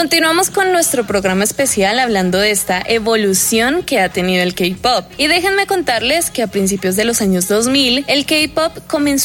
Continuamos con nuestro programa especial hablando de esta evolución que ha tenido el K-pop. Y déjenme contarles que a principios de los años 2000, el K-pop comenzó